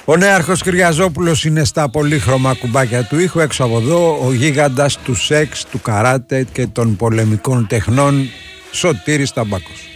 Ο νέαρχος Κυριαζόπουλος είναι στα πολύχρωμα κουμπάκια του ήχου. Έξω από εδώ ο γίγαντας του σεξ, του καράτε και των πολεμικών τεχνών Σωτήρης Ταμπάκος.